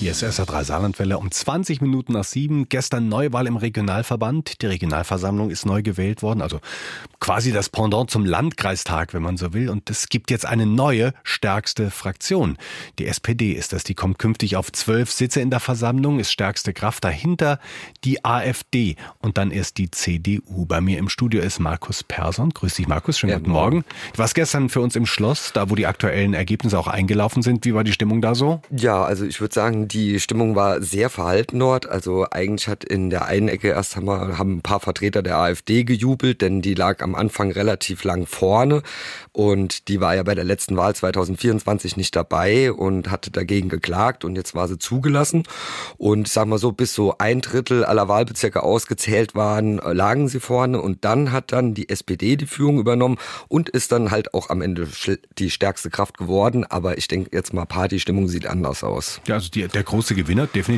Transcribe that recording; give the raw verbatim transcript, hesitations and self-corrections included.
Hier ist S R drei Saarlandwelle um zwanzig Minuten nach sieben. Gestern Neuwahl im Regionalverband. Die Regionalversammlung ist neu gewählt worden, also quasi das Pendant zum Landkreistag, wenn man so will. Und es gibt jetzt eine neue, stärkste Fraktion. Die S P D ist das. Die kommt künftig auf zwölf Sitze in der Versammlung, ist stärkste Kraft. Dahinter die A f D und dann erst die C D U. Bei mir im Studio ist Markus Persson. Grüß dich, Markus. Schönen Ja, guten Morgen. Du warst gestern für uns im Schloss, da wo die aktuellen Ergebnisse auch eingelaufen sind. Wie war die Stimmung da so? Ja, also ich würde sagen, die Stimmung war sehr verhalten dort. Also eigentlich hat in der einen Ecke erst haben, wir, haben ein paar Vertreter der A f D gejubelt, denn die lag am Anfang relativ lang vorne und die war ja bei der letzten Wahl zwanzig vierundzwanzig nicht dabei und hatte dagegen geklagt und jetzt war sie zugelassen. Und ich sag mal so, bis so ein Drittel aller Wahlbezirke ausgezählt waren, lagen sie vorne und dann hat dann die S P D die Führung übernommen und ist dann halt auch am Ende die stärkste Kraft geworden. Aber ich denke jetzt mal, Partystimmung sieht anders aus. Ja, also die, der große Gewinner definitiv